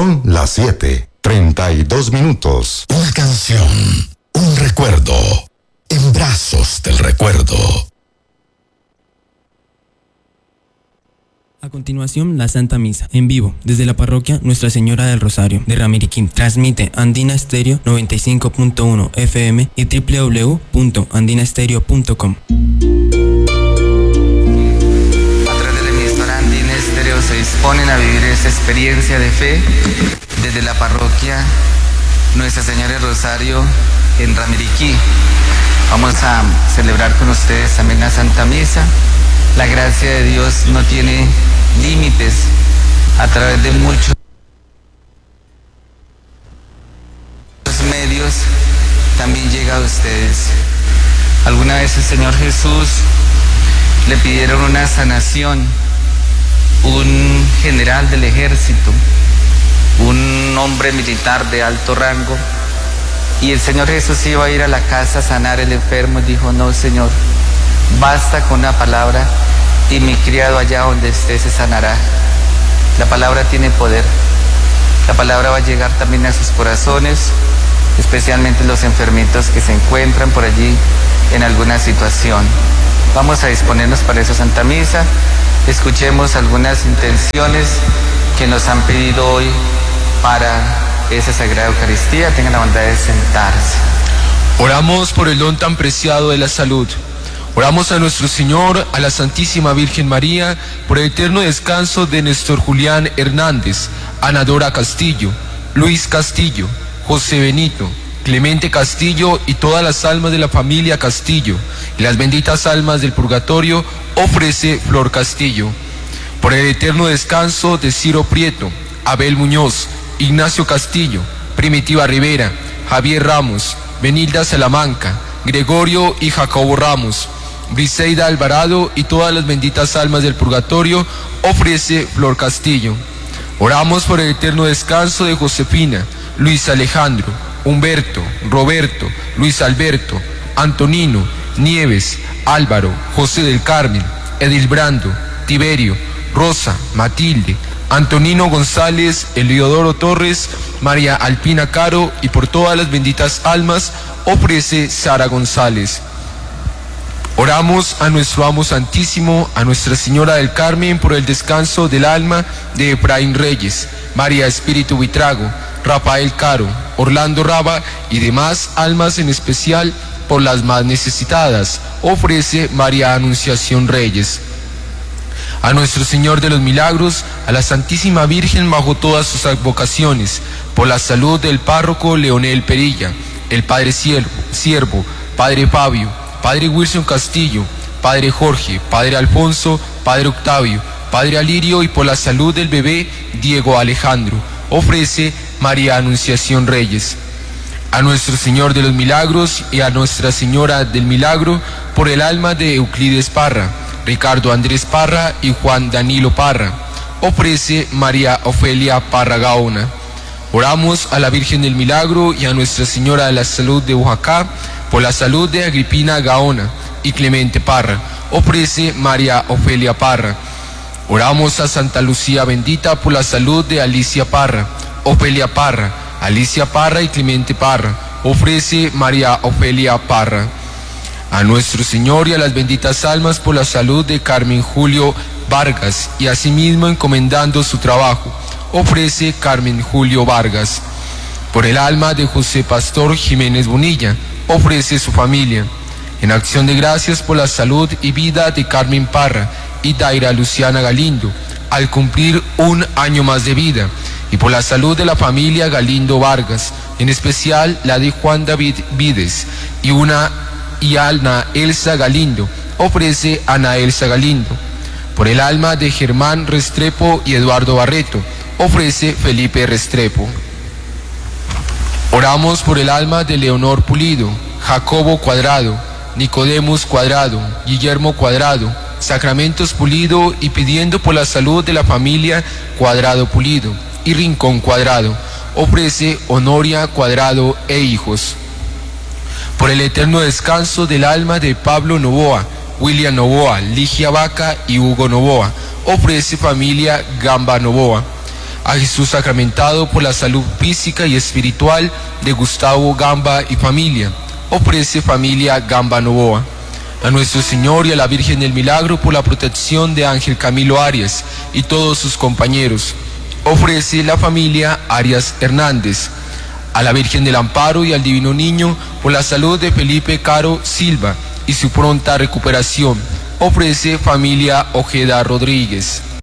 Son las 7:32. Una canción, un recuerdo, en brazos del recuerdo. A continuación, la Santa Misa, en vivo, desde la parroquia Nuestra Señora del Rosario de Ramiriquí. Transmite Andina Estéreo 95.1 FM y www.andinaestereo.com. A través de la emisora Andina Estéreo se disponen a vivir esta experiencia de fe desde la parroquia Nuestra Señora del Rosario en Ramiriquí. Vamos a celebrar con ustedes también la Santa Misa. La gracia de Dios no tiene límites. A través de muchos medios también llega a ustedes. Alguna vez el Señor Jesús le pidieron una sanación, un general del ejército, un hombre militar de alto rango, y el Señor Jesús iba a ir a la casa a sanar al enfermo y dijo: no, Señor, basta con una palabra y mi criado allá donde esté se sanará. La palabra tiene poder. La palabra va a llegar también a sus corazones, especialmente los enfermitos que se encuentran por allí en alguna situación. Vamos a disponernos para esa Santa Misa. Escuchemos algunas intenciones que nos han pedido hoy para esa Sagrada Eucaristía. Tengan la bondad de sentarse. Oramos por el don tan preciado de la salud. Oramos a nuestro Señor, a la Santísima Virgen María, por el eterno descanso de Néstor Julián Hernández, Ana Dora Castillo, Luis Castillo, José Benito, Clemente Castillo y todas las almas de la familia Castillo, y las benditas almas del purgatorio, ofrece Flor Castillo. Por el eterno descanso de Ciro Prieto, Abel Muñoz, Ignacio Castillo, Primitiva Rivera, Javier Ramos, Benilda Salamanca, Gregorio y Jacobo Ramos, Briseida Alvarado y todas las benditas almas del purgatorio, ofrece Flor Castillo. Oramos por el eterno descanso de Josefina, Luis Alejandro, Humberto, Roberto, Luis Alberto, Antonino, Nieves, Álvaro, José del Carmen, Edilbrando, Tiberio, Rosa, Matilde, Antonino González, Eliodoro Torres, María Alpina Caro, y por todas las benditas almas ofrece Sara González. Oramos a nuestro Amo Santísimo, a Nuestra Señora del Carmen, por el descanso del alma de Efraín Reyes, María Espíritu Vitrago, Rafael Caro, Orlando Raba y demás almas, en especial por las más necesitadas, ofrece María Anunciación Reyes. A nuestro Señor de los Milagros, a la Santísima Virgen bajo todas sus advocaciones, por la salud del párroco Leonel Perilla, el Padre Siervo, Padre Fabio, Padre Wilson Castillo, Padre Jorge, Padre Alfonso, Padre Octavio, Padre Alirio, y por la salud del bebé Diego Alejandro, ofrece María Anunciación Reyes. A nuestro Señor de los Milagros y a Nuestra Señora del Milagro, por el alma de Euclides Parra, Ricardo Andrés Parra y Juan Danilo Parra, ofrece María Ofelia Parra Gaona. Oramos a la Virgen del Milagro y a Nuestra Señora de la Salud de Oaxaca, por la salud de Agripina Gaona y Clemente Parra, ofrece María Ofelia Parra. Oramos a Santa Lucía Bendita por la salud de Alicia Parra, Ofelia Parra, Alicia Parra y Clemente Parra, ofrece María Ofelia Parra. A nuestro Señor y a las benditas almas por la salud de Carmen Julio Vargas, y asimismo encomendando su trabajo, ofrece Carmen Julio Vargas. Por el alma de José Pastor Jiménez Bonilla, ofrece su familia. En acción de gracias por la salud y vida de Carmen Parra y Daira Luciana Galindo, al cumplir un año más de vida, y por la salud de la familia Galindo Vargas, en especial la de Juan David Vides y Ana Elsa Galindo, ofrece Ana Elsa Galindo. Por el alma de Germán Restrepo y Eduardo Barreto, ofrece Felipe Restrepo. Oramos por el alma de Leonor Pulido, Jacobo Cuadrado, Nicodemus Cuadrado, Guillermo Cuadrado, Sacramentos Pulido, y pidiendo por la salud de la familia Cuadrado Pulido y Rincón Cuadrado, ofrece Honoria Cuadrado e hijos. Por el eterno descanso del alma de Pablo Novoa, William Novoa, Ligia Vaca y Hugo Novoa, ofrece familia Gamba Novoa. A Jesús sacramentado por la salud física y espiritual de Gustavo Gamba y familia. Ofrece familia Gamba Novoa. A nuestro Señor y a la Virgen del Milagro por la protección de Ángel Camilo Arias y todos sus compañeros. Ofrece la familia Arias Hernández. A la Virgen del Amparo y al Divino Niño por la salud de Felipe Caro Silva y su pronta recuperación. Ofrece familia Ojeda Rodríguez.